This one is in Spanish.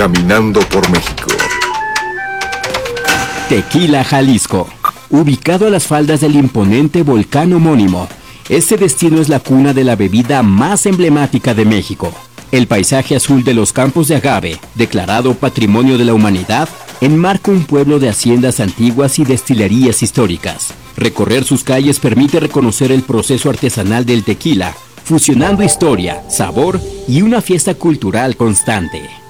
Caminando por México. Tequila, Jalisco. Ubicado a las faldas del imponente volcán homónimo, este destino es la cuna de la bebida más emblemática de México. El paisaje azul de los campos de agave, declarado Patrimonio de la Humanidad, enmarca un pueblo de haciendas antiguas y destilerías históricas. Recorrer sus calles permite reconocer el proceso artesanal del tequila, fusionando historia, sabor y una fiesta cultural constante.